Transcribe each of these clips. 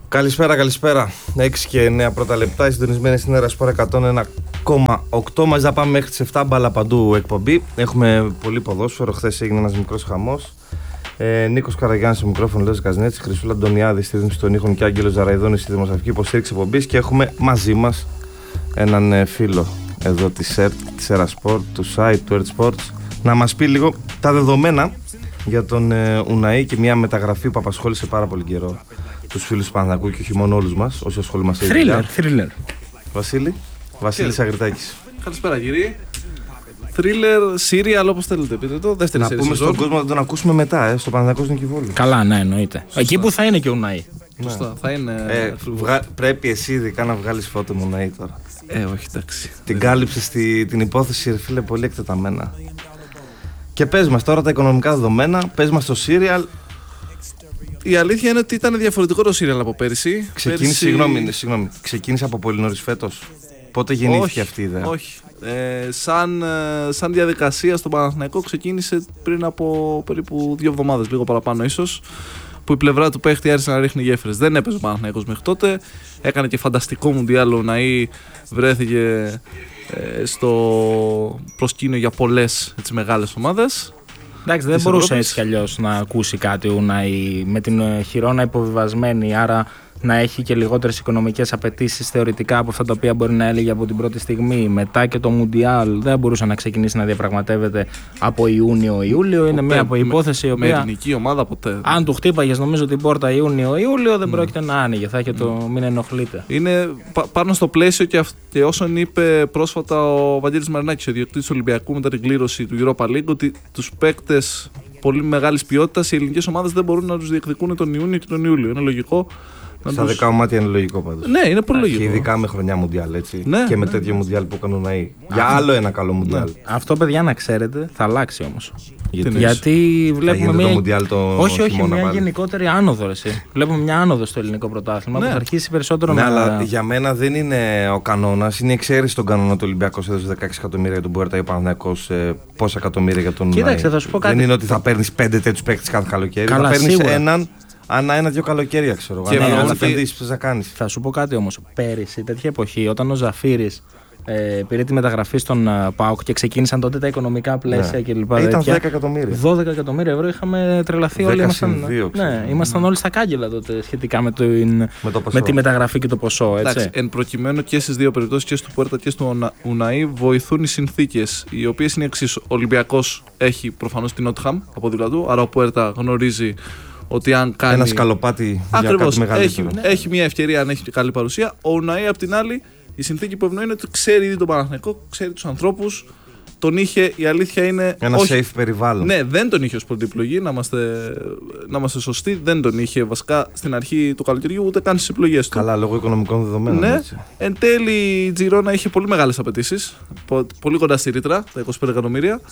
Καλησπέρα. 6 και 9 πρώτα λεπτά. Οι συντονισμένοι στην Ερασπορ 101,8. Μαζί θα πάμε μέχρι τις 7, μπάλα παντού εκπομπή. Έχουμε πολύ ποδόσφαιρο. Χθες έγινε ένας μικρός χαμός. Νίκος Καραγιάννης στο μικρόφωνο, Λέος Καζνέτης, Χρυσούλα Αντωνιάδη στη ρύθμιση των ήχων και Άγγελος Ζαραϊδόνης στη δημοσιογραφική υποστήριξη εκπομπής. Και έχουμε μαζί μας έναν φίλο εδώ της ΕΡΤ, της Ερασπορ, του site του ΕΡΤ Sports, να μας πει λίγο τα δεδομένα για τον Ουναή και μια μεταγραφή που απασχόλησε πάρα πολύ καιρό τους φίλους του Παναθηναϊκού και όχι μόνο όλους μας, όσοι ασχολούμαστε. Θρίλερ. Βασίλης Αγριτάκης. Καλησπέρα κύριε. Θρίλερ, σύριαλ, όπως θέλετε. Πείτε το. Δεύτερη να πούμε στον κόσμο να τον ακούσουμε μετά, στο Παναθηναϊκό Νικηβόλου. Καλά, ναι, εννοείται. Σωστά. Εκεί που θα είναι και ο Ουναή. Σωστά, θα είναι. Πρέπει εσύ ειδικά να βγάλεις φώτο με Ουναή τώρα. Όχι, εντάξει. Την κάλυψες την υπόθεση, φίλε, πολύ εκτεταμένα. Και πες μας τώρα τα οικονομικά δεδομένα, πες μας το σύριαλ. Η αλήθεια είναι ότι ήταν διαφορετικό το σύριαλ από πέρυσι. Συγγνώμη. Ξεκίνησε από πολύ νωρίς φέτος. Πότε γεννήθηκε αυτή η ιδέα? Όχι. Σαν διαδικασία στον Παναθηναϊκό ξεκίνησε πριν από περίπου 2 εβδομάδες, λίγο παραπάνω ίσως, που η πλευρά του παίχτη άρχισε να ρίχνει γέφυρες. Δεν έπαιζε ο Παναθηναϊκός μέχρι τότε. Έκανε και φανταστικό μουντιάλ. Ο Ναή βρέθηκε στο προσκήνιο για πολλές μεγάλες ομάδες. Εντάξει, δεν μπορούσε έτσι κι αλλιώς να ακούσει κάτι ο Ουναή με την χειρόνα υποβιβασμένη, άρα να έχει και λιγότερες οικονομικές απαιτήσεις θεωρητικά από αυτά τα οποία μπορεί να έλεγε από την πρώτη στιγμή. Μετά και το Μουντιάλ δεν μπορούσε να ξεκινήσει να διαπραγματεύεται από Ιούνιο-Ιούλιο. Είναι μια υπόθεση η οποία. Με εθνική ομάδα ποτέ. Αν του χτύπαγες νομίζω την πόρτα Ιούνιο-Ιούλιο δεν πρόκειται να άνοιγε. Θα είχε το μην ενοχλείτε. Είναι πάνω στο πλαίσιο και όσον είπε πρόσφατα ο Βαγγέλης Μαρινάκης, ο διοικητής του Ολυμπιακού, μετά την κλήρωση του Europa League, ότι τους παίκτες πολύ μεγάλης ποιότητας οι ελληνικές ομάδες δεν μπορούν να τους διεκδικούν τον Ιούνιο και τον Ιούλιο. Είναι λογικό. Στα 10 μάτια είναι λογικό πάντως. Ναι, είναι πολύ λογικό. Ειδικά με χρονιά Μουντιάλ, έτσι. Ναι, και με τέτοιο Μουντιάλ που έκανε ο Ναή. Για άλλο ένα καλό Μουντιάλ. Ναι. Αυτό, παιδιά, να ξέρετε, θα αλλάξει όμως. Γιατί βλέπουμε μια γενικότερη άνοδο. Βλέπουμε μια άνοδο στο ελληνικό πρωτάθλημα που θα αρχίσει περισσότερο να. Αλλά για μένα δεν είναι ο κανόνας, είναι η εξαίρεση των κανόνων. Το Ολυμπιακός έδωσε 16 εκατομμύρια για τον Πουέρτα, ο Παναθηναϊκός πόσα εκατομμύρια για τον Ναή. Κοίταξε, θα σου πω κάτι. Δεν είναι ότι θα παίρνεις 5 τέτοιους παίκτες κάθε καλοκαίρι. Καλά, θα παίρνεις σίγουρα. έναν. Ανά 1-2 καλοκαίρια, ξέρω εγώ. Αν επενδύσεις, πώς θα κάνεις. Θα σου πω κάτι όμως. Πέρυσι, τέτοια εποχή, όταν ο Ζαφύρης πήρε τη μεταγραφή στον ΠΑΟΚ και ξεκίνησαν τότε τα οικονομικά πλαίσια κλπ. Ήταν 10 εκατομμύρια. 12 εκατομμύρια ευρώ είχαμε τρελαθεί όλοι. Ήμασταν όλοι στα κάγκελα τότε σχετικά με τη μεταγραφή και το ποσό. Εντάξει, εν προκειμένου και στις δύο περιπτώσεις, και του Πουέρτα και του Ουναή, βοηθούν οι συνθήκες, οι οποίες είναι εξής. Ο Ολυμπιακός έχει προφανώς την Νότχαμ από δίπλα του, άρα ο Πουέρτα γνωρίζει ότι αν κάνει. Ένα σκαλοπάτι για κάτι μεγαλύτερο. Έχει μια ευκαιρία αν έχει καλή παρουσία. Ο Ουναή, απ' την άλλη, η συνθήκη που ευνοεί είναι ότι ξέρει ήδη τον Παναθηναϊκό, ξέρει τους ανθρώπους. Τον είχε, η αλήθεια είναι. Ένα safe περιβάλλον. Ναι, δεν τον είχε ως πρώτη επιλογή, να είμαστε σωστοί. Δεν τον είχε βασικά στην αρχή του καλοκαιριού, ούτε καν στις επιλογές του. Καλά, λόγω οικονομικών δεδομένων. Ναι. Έτσι. Εν τέλει, η Τζιρόνα είχε πολύ μεγάλες απαιτήσεις. Πολύ κοντά στη ρήτρα, τα 25 εκατομμύρια.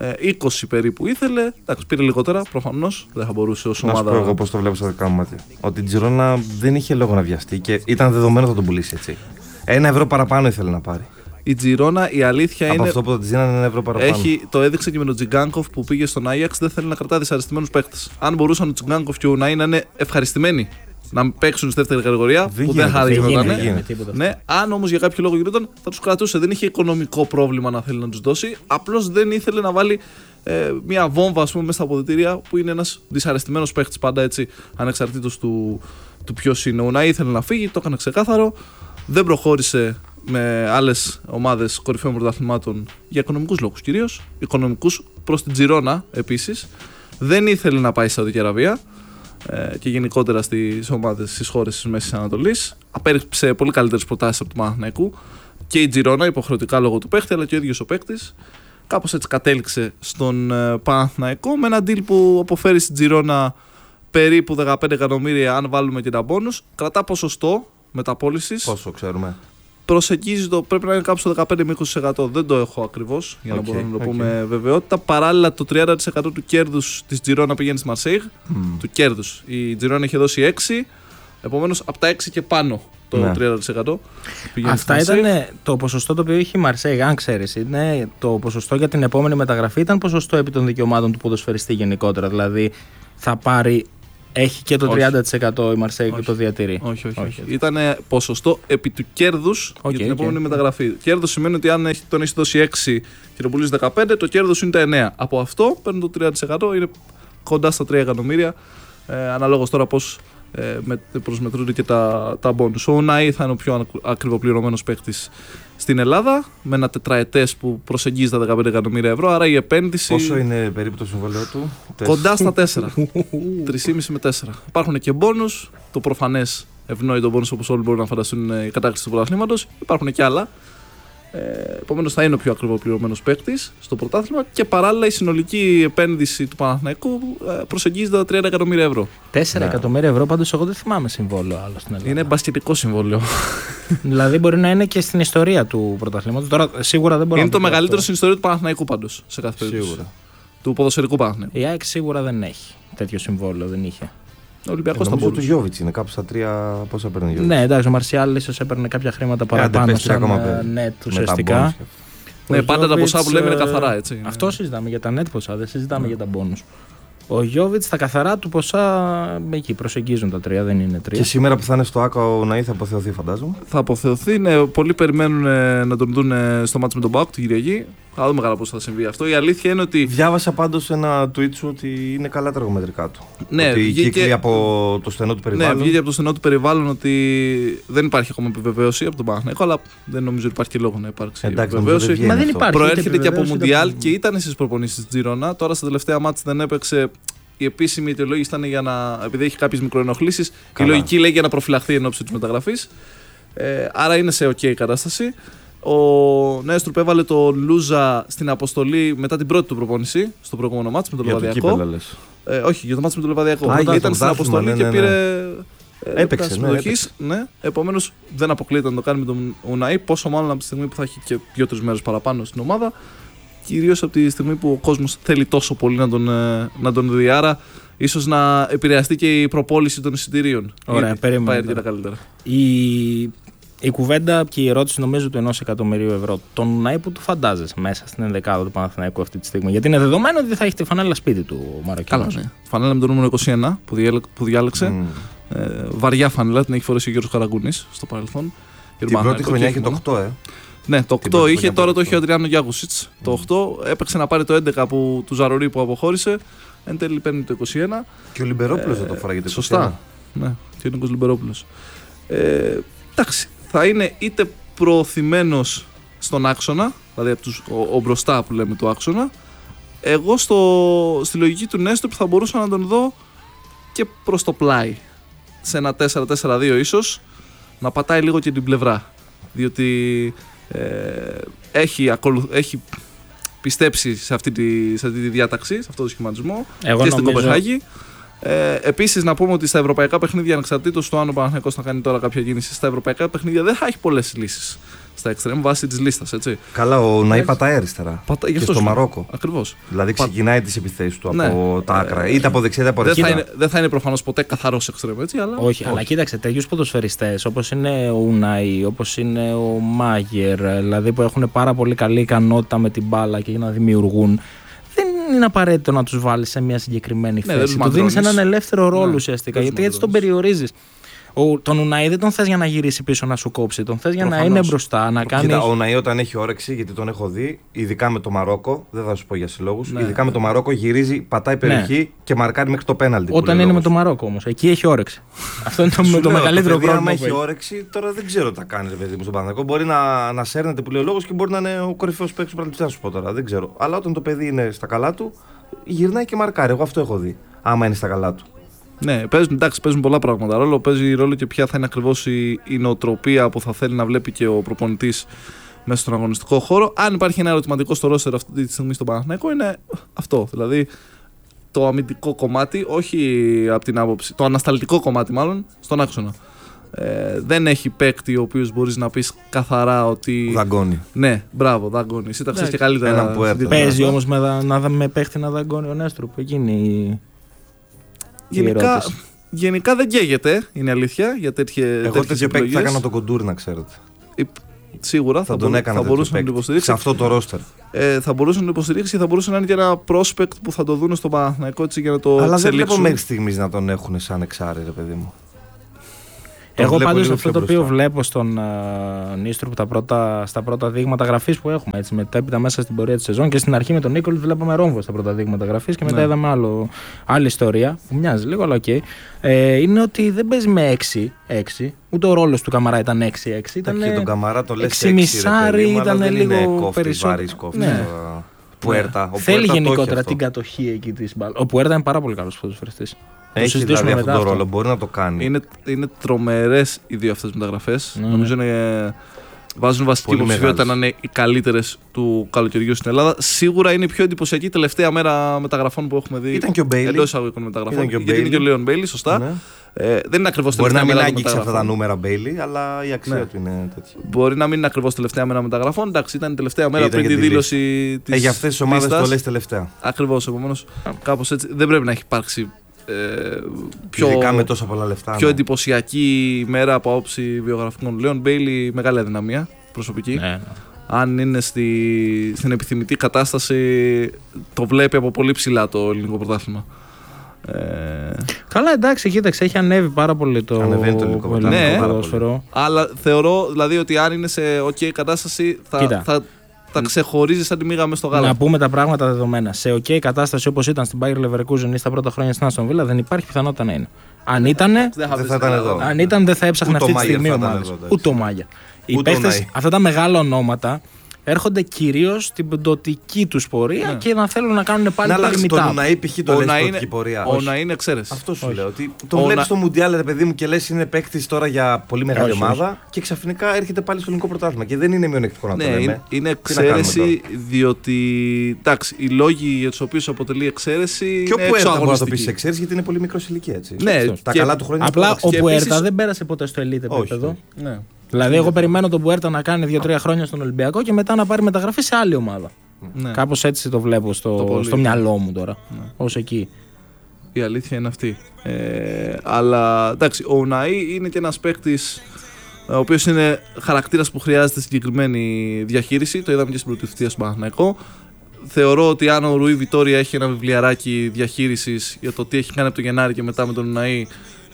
20 περίπου ήθελε. Εντάξει, πήρε λιγότερα, προφανώς. Δεν θα μπορούσε ως ομάδα. Να σου πω εγώ πώς το βλέπω στα δικά μου μάτια. Ότι η Τζιρόνα δεν είχε λόγο να βιαστεί και ήταν δεδομένο θα τον πουλήσει έτσι. 1 ευρώ παραπάνω ήθελε να πάρει. Η Τζιρόνα, η αλήθεια από είναι. Αυτό που τη δίνανε 1 ευρώ παραπάνω. Το έδειξε και με τον Τζιγκάνκοφ που πήγε στον Άγιαξ. Δεν θέλει να κρατά δυσαρεστημένους παίκτες. Αν μπορούσαν ο Τζιγκάνκοφ και ο Ουναή να είναι ευχαριστημένοι να παίξουν στη δεύτερη κατηγορία, που δεν θα γινόταν. Ναι, αν όμως για κάποιο λόγο γινόταν, θα τους κρατούσε. Δεν είχε οικονομικό πρόβλημα να θέλει να τους δώσει. Απλώς δεν ήθελε να βάλει μια βόμβα, ας πούμε, μέσα στα αποδυτήρια που είναι ένας δυσαρεστημένος παίκτης πάντα έτσι, ανεξαρτήτως του ποιος είναι. Ο Ουναή ήθελε να φύγει, το έκανε ξεκάθαρο. Δεν προχώρησε με άλλες ομάδες κορυφαίων πρωταθλημάτων για οικονομικούς λόγους κυρίως. Οικονομικούς προς την Τζιρόνα επίσης. Δεν ήθελε να πάει στη Σαουδική Αραβία και γενικότερα στις ομάδες στις χώρες της Μέσης Ανατολής. Απέριψε πολύ καλύτερες προτάσεις από του Παναθηναϊκού και η Τζιρόνα υποχρεωτικά λόγω του παίχτη, αλλά και ο ίδιος ο παίχτης. Κάπως έτσι κατέληξε στον Παναθηναϊκό με ένα deal που αποφέρει στην Τζιρόνα περίπου 15 εκατομμύρια αν βάλουμε και τα μπόνους. Κρατά ποσοστό μεταπώλησης. Πόσο ξέρουμε? Προσεγγίζει πρέπει να είναι κάπου στο 15 με 20%. Δεν το έχω ακριβώς για να μπορούμε να το πούμε βεβαιότητα. Παράλληλα, το 30% του κέρδους της Τζιρόνα πηγαίνει στη Μαρσέιγ. Του κέρδους. Η Τζιρόνα είχε δώσει 6. Επομένως, από τα 6 και πάνω το 30% πηγαίνει. Αυτά ήταν το ποσοστό το οποίο είχε η Μαρσέιγ. Αν ξέρεις, το ποσοστό για την επόμενη μεταγραφή ήταν ποσοστό επί των δικαιωμάτων του ποδοσφαιριστή γενικότερα. Δηλαδή, θα πάρει Έχει και το 30% η Μαρσέη και το διατηρεί. Όχι. Ήταν ποσοστό επί του κέρδους για την επόμενη μεταγραφή. Κέρδος σημαίνει ότι αν τον έχει δώσει 6 και τον πουλήσει 15, το κέρδος είναι τα 9. Από αυτό παίρνουν το 30%, είναι κοντά στα 3 εκατομμύρια. Αναλόγως τώρα πώς προσμετρούνται και τα μπόνους. Ο Ουναΐ θα είναι ο πιο ακριβοπληρωμένος παίκτης στην Ελλάδα, με ένα τετραετές που προσεγγίζει τα 15 εκατομμύρια ευρώ. Άρα η επένδυση. Πόσο είναι περίπου το συμβόλαιο του? Κοντά στα 4. 3,5 με 4. Υπάρχουν και μπόνους. Το προφανές ευνόητο μπόνους, όπως όλοι μπορούν να φανταστούν, η κατάκτηση του πρωταθλήματος. Υπάρχουν και άλλα. Επομένως θα είναι ο πιο ακριβοπληρωμένος παίκτης στο πρωτάθλημα και παράλληλα η συνολική επένδυση του Παναθηναϊκού προσεγγίζει τα 30 εκατομμύρια ευρώ. 4 εκατομμύρια ευρώ, πάντως εγώ δεν θυμάμαι συμβόλαιο άλλο στην Ελλάδα. Είναι μπασκετικό συμβόλαιο. Δηλαδή μπορεί να είναι και στην ιστορία του πρωταθλήματος. Τώρα σίγουρα δεν μπορεί είναι το μεγαλύτερο στην ιστορία του Παναθηναϊκού πάντως, σε κάθε περίπτωση. Σίγουρα. Του ποδοσφαιρικού Παναθηναϊκού. Η ΑΕΚ σίγουρα δεν έχει τέτοιο συμβόλαιο, δεν είχε. Ο Ολυμπιακός θα μπορούσε. Του Γιώβιτς είναι κάπου στα 3. Πόσα παίρνει ο Γιώβιτς? Ναι, εντάξει, ο Μαρσιάλ ίσως έπαιρνε κάποια χρήματα παραπάνω σαν net ουσιαστικά. Ναι, πάντα τα ποσά που λέμε είναι καθαρά, έτσι. Αυτό συζητάμε για τα net ποσά, δεν συζητάμε για τα bonus. Ο Γιώβιτς τα καθαρά του ποσά εκεί προσεγγίζουν τα 3, δεν είναι 3. Και σήμερα που θα είναι στο ΆΚΑ ο Ναΐ θα αποθεωθεί, φαντάζομαι. Θα αποθεωθεί, ναι. Πολλοί περιμένουν να τον δουν στο μάτς με τον ΠΑΟΚ την Κυριακή. Θα δούμε καλά πώς θα συμβεί αυτό. Η αλήθεια είναι ότι. Διάβασα πάντως ένα tweet σου ότι είναι καλά τα εργομετρικά του. Ναι, ότι κύκλοι από το στενό του περιβάλλον. Ναι, βγήκε από το στενό του περιβάλλον ότι δεν υπάρχει ακόμα επιβεβαίωση από τον Παναθηναϊκό, αλλά δεν νομίζω ότι υπάρχει και λόγο να υπάρξει επιβεβαίωση. Μα δεν υπάρχει. Προέρχεται και από Μουντιάλ και ήταν στις προπονήσεις της Τζιρόνα. Τώρα στα τελευταία μάτς δεν έπαιξε. Η επίσημη αιτιολόγηση ήταν για να. Επειδή έχει κάποιες μικροενοχλήσεις, η λογική λέει για να προφυλαχθεί εν ώψη της μεταγραφής. Άρα είναι σε OK κατάσταση. Ο Νέστρουπ έβαλε το Λούζα στην αποστολή μετά την πρώτη του προπόνηση στο προηγούμενο μάτς με τον Λεβαδιακό. Όχι, για το μάτς με τον Λεβαδιακό. Ήταν στην αποστολή και πήρε. Έπαιξε. Ναι. Επομένως δεν αποκλείεται να το κάνει με τον Ουναΐ. Πόσο μάλλον από τη στιγμή που θα έχει και 2-3 μέρες παραπάνω στην ομάδα. Κυρίως από τη στιγμή που ο κόσμος θέλει τόσο πολύ να τον δει. Άρα ίσως να επηρεαστεί και η προπόληση των εισιτηρίων. Ωραία, περίμενε. Η κουβέντα και η ερώτηση νομίζω του 1 εκατομμυρίου ευρώ. Τον Ουναΐ που του φαντάζεσαι μέσα στην ενδεκάδα του Παναθηναϊκού αυτή τη στιγμή? Γιατί είναι δεδομένο ότι θα έχει τη φανέλα σπίτι του Μαροκινός. Καλά, ναι. Φανέλα με το νούμερο 21 που διάλεξε. Βαριά φανέλα, την έχει φορέσει ο Γιώργος Καραγκούνης στο παρελθόν. Την πρώτη χρονιά είχε το 8, Ναι, το 8 είχε, τώρα το έχει ο Αντριάνο Γιάγουσιτς. Το 8 έπαιξε να πάρει το 11 του Ζαρορί που αποχώρησε. Εν τέλει παίρνει το 21. Και ο Λιμπερόπουλος δεν το φοράγε το 21. Σωστά. Ναι, και ο Νίκος Λιμπερόπουλος. Εντάξει, θα είναι είτε προωθημένος στον άξονα, δηλαδή ο μπροστά που λέμε του άξονα. Εγώ στη λογική του Νέστρο που θα μπορούσα να τον δω και προς το πλάι. Σε ένα 4-4-2 ίσως, να πατάει λίγο και την πλευρά. Διότι έχει πιστέψει σε αυτή τη διάταξη, σε αυτό το σχηματισμό και στην Κοπεχάγη. Επίσης να πούμε ότι στα ευρωπαϊκά παιχνίδια, ανεξαρτήτως του αν ο Παναθηναϊκός θα κάνει τώρα κάποια κίνηση, στα ευρωπαϊκά παιχνίδια δεν θα έχει πολλές λύσεις στα εξτρέμ βάσει της λίστας, έτσι. Καλά, ο Ναΐ πατάει αριστερά. Και στο Μαρόκο. Ακριβώς. Δηλαδή ξεκινάει τις επιθέσεις του από τα άκρα, είτε από δεξιά είτε από αριστερά. Δεν θα είναι προφανώς ποτέ καθαρός εξτρέμ, έτσι. Αλλά... Όχι, αλλά κοίταξε, τέτοιους ποδοσφαιριστές όπως είναι ο Ουναΐ, όπως είναι ο Μάγερ, δηλαδή που έχουν πάρα πολύ καλή ικανότητα με την μπάλα και να δημιουργούν. Δεν είναι απαραίτητο να τους βάλεις σε μια συγκεκριμένη θέση. Του δίνεις έναν ελεύθερο ρόλο ουσιαστικά, γιατί έτσι τον περιορίζεις. Τον Ουναΐ δεν τον θες για να γυρίσει πίσω να σου κόψει. Τον θες για να είναι μπροστά, να κάνει. Κοίτα, ο Ουναΐ όταν έχει όρεξη, γιατί τον έχω δει, ειδικά με το Μαρόκο, δεν θα σου πω για συλλόγους. Ναι. Ειδικά με το Μαρόκο γυρίζει, πατάει περιοχή και μαρκάρει μέχρι το πέναλτι. Όταν είναι με το Μαρόκο όμως, εκεί έχει όρεξη. Αυτό είναι το μεγαλύτερο πρόβλημα. Αν έχει όρεξη, τώρα δεν ξέρω τι θα κάνει, παιδί μου, στον Παναθηναϊκό. Μπορεί να σέρνεται που λέει ο λόγος και μπορεί να είναι ο κορυφαίος παίκτης του πρωταθλητή, να σου πω τώρα. Δεν ξέρω. Αλλά όταν το παιδί είναι στα καλά του, γυρνάει και μαρκάρει. Εγώ αυτό έχω δει. Άμα είναι στα καλά του. Ναι, παίζουν πολλά πράγματα. Παίζει ρόλο και ποια θα είναι ακριβώς η νοοτροπία που θα θέλει να βλέπει και ο προπονητής μέσα στον αγωνιστικό χώρο. Αν υπάρχει ένα ερωτηματικό στο ρόστερ αυτή τη στιγμή στον Παναθηναϊκό, είναι αυτό. Δηλαδή το αμυντικό κομμάτι, όχι από την άποψη. Το ανασταλτικό κομμάτι, μάλλον, στον άξονα. Δεν έχει παίκτη ο οποίος μπορείς να πεις καθαρά ότι. Δαγκώνει. Ναι, μπράβο, δαγκώνει. Εσύ τα ξέρεις και καλύτερα. Παίζει όμως με παίκτη να δαγκώνει ο Νέστρουπ. Εκείνη. Γενικά δεν καίγεται, είναι αλήθεια. Για εγώ τέτοιο παίκτη θα έκανα το κοντούρ, να ξέρετε. Σίγουρα θα τον έκανε, θα μπορούσε να τον υποστηρίξει. Σε αυτό το ρόστερ. Θα μπορούσε να τον υποστηρίξει και θα μπορούσε να είναι και ένα prospect που θα το δουν στο Παναθηναϊκό έτσι για να το εξελίξουν. Αλλά δεν βλέπω μέχρι στιγμής να τον έχουν σαν εξάρι, ρε παιδί μου. Εγώ πάντως αυτό το οποίο βλέπω στον Νίστρο στα πρώτα δείγματα γραφής που έχουμε, έτσι, μετέπειτα μέσα στην πορεία της σεζόν και στην αρχή με τον Νίκολ βλέπαμε ρόμβο στα πρώτα δείγματα γραφής και μετά είδαμε άλλη ιστορία που μοιάζει λίγο, αλλά οκ. Είναι ότι δεν παίζει με 6, ούτε ο ρόλος του Καμαρά ήταν 6-6. Ήταν τον Καμαρά το λες 6,5, ήταν λίγο περισσότερο. Πουέρτα. Θέλει γενικότερα την κατοχή εκεί της μπάλας. Ο Πουέρτα είναι πάρα πολύ καλός ποδοσφαιριστής. Έχει δηλαδή αυτόν τον ρόλο, μπορεί να το κάνει. Είναι τρομερές οι δύο αυτές μεταγραφές. Νομίζω βάζουν βασική υποψηφιότητα να είναι οι καλύτερες του καλοκαιριού στην Ελλάδα. Σίγουρα είναι η πιο εντυπωσιακή τελευταία μέρα μεταγραφών που έχουμε δει. Ήταν και ο Μπέιλι. Εντός εισαγωγικών μεταγραφών. Γιατί είναι και ο Λέον Μπέιλι, σωστά. Ναι. Δεν είναι ακριβώς τελευταία μέρα. Μπορεί να μην άγγιξε αυτά τα νούμερα Μπέιλι, αλλά η αξία του είναι τέτοια. Μπορεί να μην είναι ακριβώς τελευταία μέρα μεταγραφών. Εντάξει, ήταν η τελευταία μέρα πριν τη δήλωση της. Για αυτές τις ομάδες το λες τελευταία. Ακριβώς, επομένως κάπως έτσι. Δεν πρέπει να έχει υπάρξει. Ειδικά με τόσα πολλά λεφτά. Πιο εντυπωσιακή ημέρα από άποψη βιογραφικών. Λέον Μπέιλι, μεγάλη αδυναμία προσωπική. Ναι. Αν είναι στην επιθυμητή κατάσταση, το βλέπει από πολύ ψηλά το ελληνικό πρωτάθλημα. Καλά, εντάξει, κοίταξε, έχει ανέβει πάρα πολύ το ελληνικό ποδόσφαιρο. Αλλά θεωρώ δηλαδή ότι αν είναι σε OK κατάσταση θα τα ξεχωρίζει σαν τη μύγα μες στο γάλα. Να πούμε τα πράγματα δεδομένα. Σε OK κατάσταση όπως ήταν στην Bayer Leverkusen ή στα πρώτα χρόνια στην Aston Villa, δεν υπάρχει πιθανότητα να είναι. Αν ήταν, δεν θα ήταν εδώ. Αν ήταν, δεν θα έψαχνε αυτή τη στιγμή ομάδες. Ούτε ο Μάγια. Οι παίχτες, αυτά τα μεγάλα ονόματα, έρχονται κυρίως στην πεντωτική τους πορεία και να θέλουν να κάνουν πάλι τα λιμιτά. Το Ουναή π.χ. το λες πεντωτική πορεία. Ο Ουναή είναι εξαίρεση. Αυτό σου λέω. Ότι το βλέπεις στο Μουντιάλ, ρε παιδί μου, και λες είναι παίκτης τώρα για πολύ μεγάλη ομάδα και ξαφνικά έρχεται πάλι στο ελληνικό πρωτάθλημα. Και δεν είναι μειονεκτικό να το λέμε. Είναι εξαίρεση διότι. Εντάξει, οι λόγοι για τους οποίους αποτελεί εξαίρεση. Και ο Πουέρτα μπορεί να το πει εξαίρεση γιατί είναι πολύ μικρός ηλικία. Τα καλά του χρόνια. Απλά ο Πουέρτα δεν πέρασε ποτέ στο elite επίπεδο. Δηλαδή, εγώ περιμένω τον Πουέρτα να κάνει 2-3 χρόνια στον Ολυμπιακό και μετά να πάρει μεταγραφή σε άλλη ομάδα. Ναι. Κάπως έτσι το βλέπω στο μυαλό μου τώρα. Ναι. Ως εκεί. Η αλήθεια είναι αυτή. Αλλά εντάξει, ο Ουναή είναι και ένας παίκτης ο οποίος είναι χαρακτήρας που χρειάζεται συγκεκριμένη διαχείριση. Το είδαμε και στην πρώτη θητεία στο Παναθηναϊκό. Θεωρώ ότι αν ο Ρουί Βιτόρια έχει ένα βιβλιαράκι διαχείρισης για το τι έχει κάνει από το Γενάρη και μετά με τον Ουναή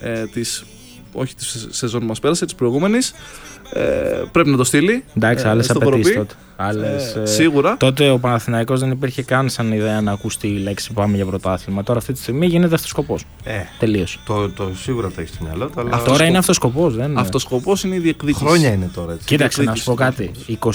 όχι τη σεζόν που μας πέρασε, της προηγούμενης. Πρέπει να το στείλει. Εντάξει, άλλες απαιτήσεις τότε. Σίγουρα. Τότε ο Παναθηναϊκός δεν υπήρχε καν σαν ιδέα να ακουστεί η λέξη πάμε για πρωτάθλημα. Τώρα αυτή τη στιγμή γίνεται αυτός σκοπός. Τελείως. Το σίγουρα το έχει στο μυαλό του. Τώρα είναι αυτός σκοπός. Αυτός σκοπός είναι η διεκδίκηση. Χρόνια είναι τώρα. Έτσι. Κοίταξε να σου πω κάτι.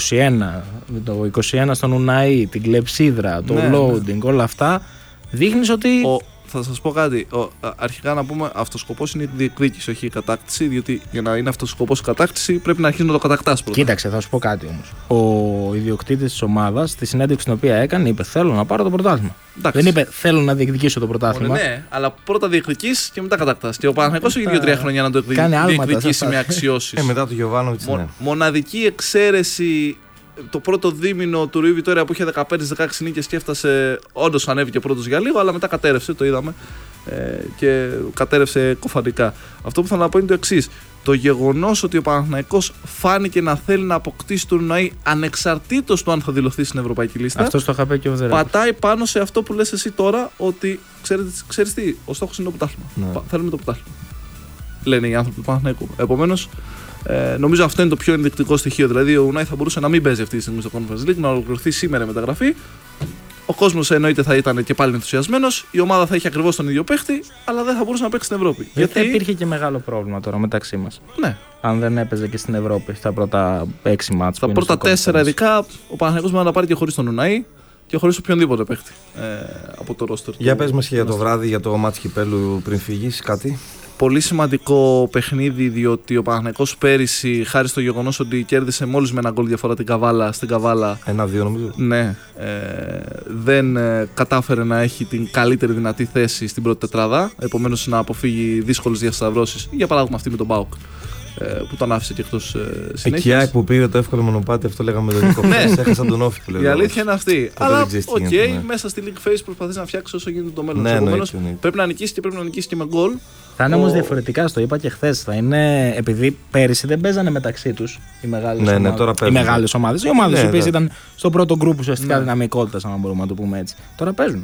Το 21 στον Ουναή, την κλεψίδρα, το loading, όλα αυτά δείχνεις ότι. Θα σας πω κάτι. Αρχικά να πούμε αυτός ο σκοπός είναι η διεκδίκηση, όχι η κατάκτηση. Διότι για να είναι αυτός ο σκοπός η κατάκτηση πρέπει να αρχίσει να το κατακτάς πρώτα. Κοίταξε, θα σου πω κάτι όμως. Ο ιδιοκτήτης της ομάδας, στη συνέντευξη την οποία έκανε, είπε: θέλω να πάρω το πρωτάθλημα. Δεν είπε: θέλω να διεκδικήσω το πρωτάθλημα. Ναι, αλλά πρώτα διεκδικείς και μετά κατακτάς. Και ο Παναθηναϊκός έχει 2-3 χρόνια να το διεκδικήσει με αξιώσεις. Μετά του Γιωβάνοβιτς. Μοναδική εξαίρεση. Το πρώτο δίμηνο του Ρουί Βιτόρια που είχε 15-16 νίκες και έφτασε, όντως ανέβηκε πρώτος για λίγο, αλλά μετά κατέρευσε, το είδαμε. Και κατέρευσε κοφαντικά. Αυτό που θέλω να πω είναι το εξής. Το γεγονός ότι ο Παναθηναϊκός φάνηκε να θέλει να αποκτήσει τον Ουναή ανεξαρτήτως του αν θα δηλωθεί στην ευρωπαϊκή λίστα. Αυτό το είχα πει και ο Βδεράκης. Πατάει πάνω σε αυτό που λες εσύ τώρα, ότι ξέρεις τι, ο στόχος είναι το πρωτάθλημα. Ναι. Θέλουμε το πρωτάθλημα. Λένε οι άνθρωποι του Παναθηναϊκού. Επομένως, νομίζω αυτό είναι το πιο ενδεικτικό στοιχείο. Δηλαδή, ο Ουνάι θα μπορούσε να μην παίζει αυτή τη στιγμή στο Conference League, να ολοκληρωθεί σήμερα η μεταγραφή. Ο κόσμος εννοείται θα ήταν και πάλι ενθουσιασμένος. Η ομάδα θα είχε ακριβώς τον ίδιο παίχτη, αλλά δεν θα μπορούσε να παίξει στην Ευρώπη. Γιατί υπήρχε και μεγάλο πρόβλημα τώρα μεταξύ μας. Ναι. Αν δεν έπαιζε και στην Ευρώπη στα πρώτα 6 μάτς. Τα πρώτα 4 ειδικά, ο Παναθηναϊκός μπορεί να πάρει και χωρίς τον Ουνάι και χωρίς οποιονδήποτε παίχτη από το roster. Για πες μας και για το βράδυ, για το μάτς κυπέλου πριν φύγεις, κάτι. Πολύ σημαντικό παιχνίδι, διότι ο Παναθηναϊκός πέρυσι, χάρη στο γεγονός ότι κέρδισε μόλις με ένα γκολ διαφορά την Καβάλα, στην Καβάλα. 1-2 νομίζω. Ναι. Δεν κατάφερε να έχει την καλύτερη δυνατή θέση στην πρώτη τετράδα. Επομένως να αποφύγει δύσκολες διασταυρώσεις. Για παράδειγμα αυτή με τον ΠΑΟΚ, που τον άφησε και εκτός συνέχειας. Εκεί που πήρε το εύκολο μονοπάτι, αυτό λέγαμε τον Νίκο. Έχασαν τον Όφη που λέει. Η αλήθεια είναι αυτή. Αλλά μέσα στη League Phase προσπαθείς να φτιάξεις όσο γίνεται το μέλλον. Επομένως πρέπει να νικήσει και πρέπει να νικήσει και με γκολ. Θα είναι όμως διαφορετικά, στο είπα και χθες. Θα είναι, επειδή πέρυσι δεν παίζανε μεταξύ τους οι μεγάλες ομάδες. Ναι, τώρα οι μεγάλες ομάδες. Οι ομάδες οι οποίες ήταν στο πρώτο γκρουπ ουσιαστικά δυναμικότητας, αν μπορούμε να το πούμε έτσι. Τώρα παίζουν.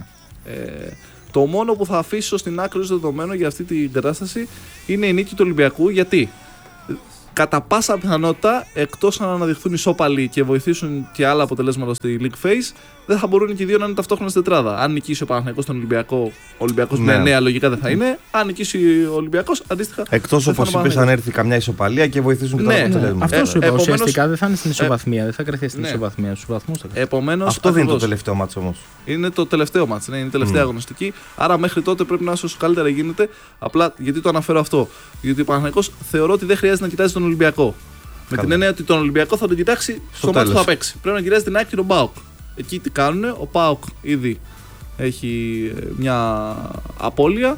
Το μόνο που θα αφήσω στην άκρη ως δεδομένο για αυτή την κατάσταση είναι η νίκη του Ολυμπιακού. Γιατί κατά πάσα πιθανότητα, εκτός αν αναδειχθούν ισόπαλοι και βοηθήσουν και άλλα αποτελέσματα στη League Phase, δεν θα μπορούν και οι δύο να είναι ταυτόχρονα στην τετράδα. Αν νικήσει ο Παναθηναϊκός τον Ολυμπιακό, ο Ολυμπιακός με 9 λογικά δεν θα είναι. Αν νικήσει ο Ολυμπιακός, αντίστοιχα. Εκτός όπως είπες, αν έρθει καμιά ισοπαλία και βοηθήσουν και τα αποτελέσματα. Αυτό σου είπα. Ουσιαστικά δεν θα είναι στην ισοβαθμία, δεν θα κρυθεί στην ισοβαθμία. Στους βαθμούς θα κρυθεί. Αυτό δεν είναι το τελευταίο μάτς όμως. Είναι το τελευταίο μάτς, είναι η τελευταία αγωνιστική. Άρα μέχρι τότε πρέπει να είσαι όσο καλύτερα γίνεται. Απλά γιατί το αναφέρω αυτό. Γιατί ο Παναθηναϊκός θεωρώ ότι δεν χρειάζεται να κοιτάζει τον Ολυμπιακό. Με την έννοια ότι τον Ολυμπιακό θα τον κοιτάξει στο μάτι που θα παίξει. Πρέπει να κοιτάζει την ΑΕΚ και τον ΠΑΟΚ. Εκεί τι κάνουνε. Ο ΠΑΟΚ ήδη έχει μια απώλεια.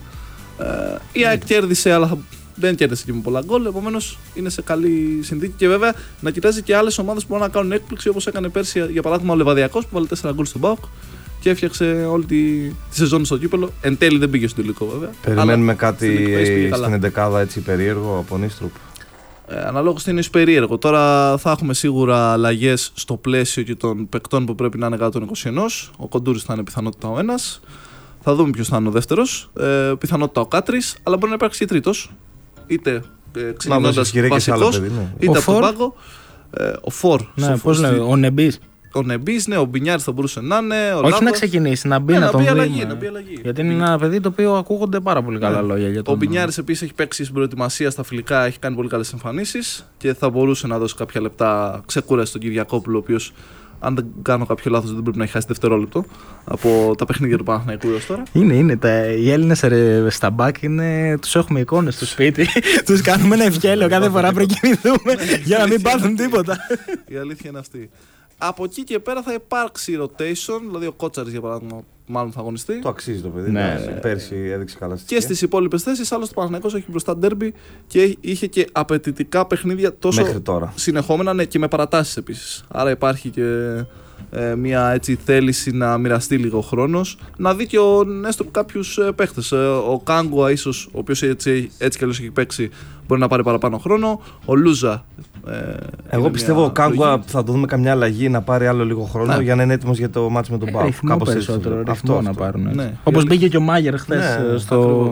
Η ΑΕΚ κέρδισε, αλλά δεν κέρδισε και με πολλά γκολ. Επομένως είναι σε καλή συνθήκη. Και βέβαια να κοιτάζει και άλλες ομάδες που μπορούν να κάνουν έκπληξη, όπως έκανε πέρσι για παράδειγμα ο Λεβαδιακός που βάλε 4 γκολ στον ΠΑΟΚ και έφτιαξε όλη τη σεζόν στο κύπελο. Εν τέλει δεν πήγε στο τελικό βέβαια. Περιμένουμε κάτι στην 11η έτσι περίεργο από Νίστρουπ. Αναλόγως είναι περίεργο. Τώρα θα έχουμε σίγουρα αλλαγές στο πλαίσιο και των παικτών που πρέπει να είναι κάτω των 21. Ο Κοντούρης θα είναι πιθανότητα ο ένας. Θα δούμε ποιος θα είναι ο δεύτερος. Πιθανότητα ο Κάτρης, αλλά μπορεί να υπάρξει και τρίτος. Είτε ξεκινώντας βασικός, είτε από τον πάγκο. Ο Φορ. Ναι, πώς λέει, ο Νεμπής. Ο Νεμπής, ναι, ο Μπινιάρης θα μπορούσε να είναι. Όχι να ξεκινήσει, να μπει να τον δει. Γιατί είναι ένα παιδί το οποίο ακούγονται πάρα πολύ καλά λόγια για τον. Ο Μπινιάρης επίσης έχει παίξει στην προετοιμασία στα φιλικά, έχει κάνει πολύ καλές εμφανίσεις και θα μπορούσε να δώσει κάποια λεπτά ξεκούραση στον Κυριακόπουλο, ο οποίος, αν δεν κάνω κάποιο λάθος, δεν πρέπει να έχει χάσει δευτερόλεπτο από τα παιχνίδια του Παναθηναϊκού έως τώρα. Είναι. Οι Έλληνες στα μπακ τους έχουμε εικόνες στο σπίτι. Τους κάνουμε ένα ευχέλαιο κάθε φορά πριν κοιμηθούμε για να μην πάθουν τίποτα. Η αλήθεια είναι αυτή. Από εκεί και πέρα θα υπάρξει rotation, δηλαδή ο Κότσαρης για παράδειγμα μάλλον θα αγωνιστεί. Το αξίζει το παιδί, πέρσι έδειξε καλά στοιχεία. Και στις υπόλοιπες θέσεις, άλλωστε ο Παναθηναϊκός έχει μπροστά ντέρμπι και είχε και απαιτητικά παιχνίδια τόσο μέχρι τώρα συνεχόμενα και με παρατάσεις επίσης. Άρα υπάρχει και μια έτσι θέληση να μοιραστεί λίγο χρόνος, να δει και ο Νέστροπ κάποιους παίχτες. Ο Κάγκουα ίσως, ο οποίος έτσι κι αλλιώς έχει παίξει, μπορεί να πάρει παραπάνω χρόνο. Ο Λούζα. Εγώ πιστεύω ο Κάγκουα θα το δούμε καμιά αλλαγή, να πάρει άλλο λίγο χρόνο για να είναι έτοιμος για το μάτς με τον ΠΑΟΚ. Κάπως περισσότερο ρυθμό να πάρουν. Ναι. Όπως μπήκε και ο Μάγερ χθες στο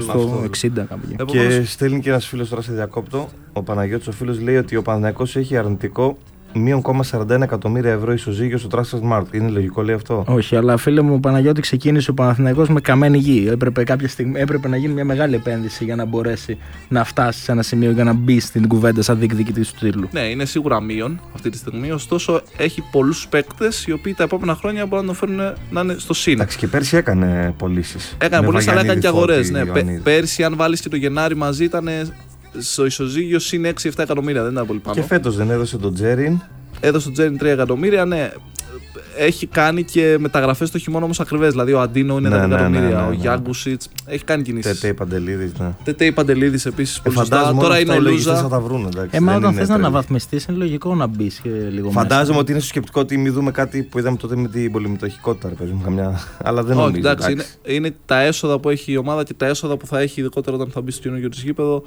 60. Και στέλνει και ένας φίλος τώρα σε διακόπτω. Ο Παναγιώτης ο φίλος λέει ότι ο Παναθηναϊκός έχει αρνητικό -41 εκατομμύρια ευρώ ισοζύγιο στο Transfer Smart. Είναι λογικό, λέει αυτό? Όχι, αλλά φίλε μου, ο Παναγιώτη ξεκίνησε ο Παναθηναϊκός με καμένη γη. Έπρεπε να γίνει μια μεγάλη επένδυση για να μπορέσει να φτάσει σε ένα σημείο για να μπει στην κουβέντα σαν διεκδικητής του τίτλου. Ναι, είναι σίγουρα μείον αυτή τη στιγμή. Ωστόσο, έχει πολλούς παίκτες οι οποίοι τα επόμενα χρόνια μπορούν να το φέρουν να είναι στο συν. Εντάξει, και πέρσι έκανε πωλήσεις. Έκανε πωλήσεις, αλλά έκανε και αγορές. Ναι. Πέρσι, αν βάλεις και το Γενάρη μαζί, ήταν στο ισοζύγιο συν 6-7 εκατομμύρια, δεν ήταν πολύ πάνω. Και φέτος δεν έδωσε τον Τζέριν. Έδωσε τον Τζέριν 3 εκατομμύρια, ναι. Έχει κάνει και μεταγραφές το χειμώνα όμως ακριβές. Δηλαδή ο Αντίνο είναι 10 εκατομμύρια, ο Γιάγκουσιτς έχει κάνει κινήσεις. Τετέι Παντελίδης, ναι. Τετέι Παντελίδης επίσης. Τώρα είναι ο Λούζα. Θα τα βρουν, μα όταν θες να αναβαθμιστείς είναι λογικό να μπεις και λίγο. Φαντάζομαι ότι είναι στο σκεπτικό ότι μην δούμε κάτι που είδαμε τότε με την πολυμετοχικότητα. Αλλά δεν νομίζω. Εντάξει, είναι τα έσοδα που έχει η ομάδα και τα έσοδα που θα έχει, ειδικότερα όταν θα μπει στο καινούργιο της γήπεδο,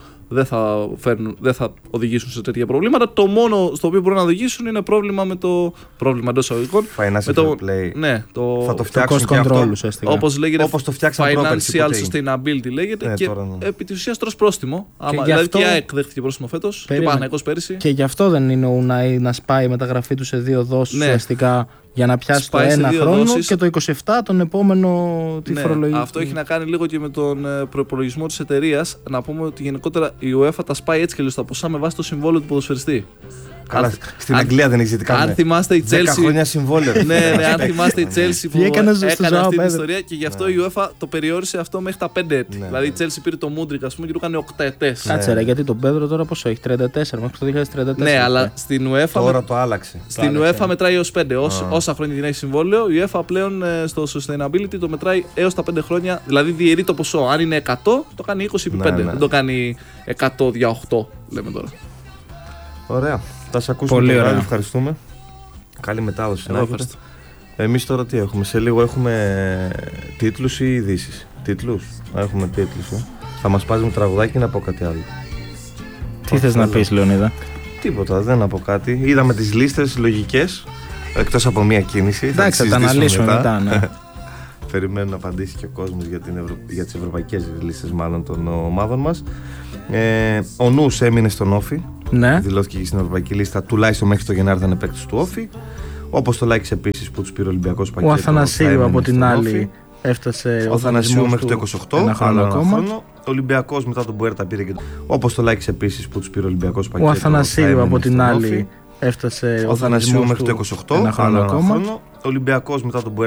δεν θα οδηγήσουν σε τέτοια προβλήματα. Το μόνο στο οποίο μπορούν να οδηγήσουν είναι πρόβλημα με το πρόβλημα εντός εισαγωγικών. Ναι, θα το φτιάξουν και αυτό. Όπως λέγεται, όπως το φτιάξαν financial sustainability λέγεται. Ναι, και επί της ουσίας τρως πρόστιμο. Δηλαδή και η ΑΕΚ δέχτηκε πρόστιμο φέτος και ο Παναθηναϊκός πέρυσι. Και γι' αυτό δεν είναι ο Ουνάι να σπάει η μεταγραφή του σε 2 δόσεις ουσιαστικά για να πιάσει το ένα χρόνο δόσεις. Και το 27 τον επόμενο τη φορολογική. Αυτό έχει να κάνει λίγο και με τον προπολογισμό της εταιρείας. Να πούμε ότι γενικότερα η UEFA τα σπάει έτσι και λίγο στα ποσά με βάση το συμβόλαιο του ποδοσφαιριστή. Καλά, στην Αγγλία δεν έχει ζητήσει κανένα. Αν θυμάστε η Chelsea. 10 χρόνια συμβόλαιο. Ναι, αν θυμάστε η Chelsea που έκανε αυτή την ιστορία και γι' αυτό η UEFA το περιόρισε αυτό μέχρι τα 5 έτη. Δηλαδή η Chelsea πήρε το Μούντρικ, ας πούμε, και του έκανε 8 ετές. Κάτσε ρε, γιατί τον Πέδρο τώρα πόσο έχει, 34 μέχρι το 2034. Ναι, αλλά στην UEFA. Τώρα το άλλαξε. Στην UEFA μετράει έως 5. Όσα χρόνια την έχει συμβόλαιο, η UEFA πλέον στο sustainability το μετράει έως τα 5 χρόνια. Δηλαδή διαιρεί το ποσό. Αν είναι 100, το κάνει 20 επί 5. Δεν το κάνει 100 δια 8, λέμε τώρα. Ωραία. Θα σε ακούσουμε πολύ ωραία. Ευχαριστούμε. Καλή μετάδοση. Εμείς τώρα τι έχουμε? Σε λίγο έχουμε τίτλους ή ειδήσεις? Τίτλους. Έχουμε τίτλους. Θα μας πας με τραγουδάκι να πω κάτι άλλο. Τι θες να πεις, Λεωνίδα? Τίποτα, δεν να πω κάτι. Είδαμε τις λίστες λογικές, εκτός από μία κίνηση. Εντάξει, θα τα αναλύσουμε μετά. Ναι. Περιμένω να απαντήσει και ο κόσμος για τις ευρωπαϊκές λίστες μάλλον των ομάδων μας. Ο Νους έμεινε στον Όφι. Ναι. Δηλώθηκε και στην ευρωπαϊκή λίστα, τουλάχιστον μέχρι το Γενάρη θα είναι παίκτης του Όφι. Όπως το Λάκης επίσης που τους πήρε ο Ολυμπιακός πακέτο. Ο Αθανασίου από την άλλη έφτασε. Ο Αθανασίου μέχρι το 28, ένα χρόνο ακόμα. Ο Ολυμπιακός μετά τον Μπουέρτα πήρε και. Όπως το Λάκης επίσης που τους πήρε ο Ολυμπιακός πακέτο. Ο Αθανασίου από την άλλη έφτασε. Ο Αθανασίου μέχρι το 28, ένα χρόνο ακόμα. Ο Ολυμπιακός μετά τον Μπουέρτα.